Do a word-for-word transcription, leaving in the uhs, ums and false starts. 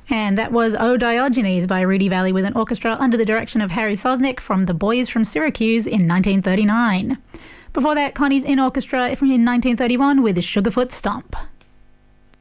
And that was O Diogenes by Rudy Valley with an orchestra under the direction of Harry Sosnick from The Boys from Syracuse in nineteen thirty-nine. Before that, Connie's In Orchestra in nineteen thirty-one with Sugarfoot Stomp.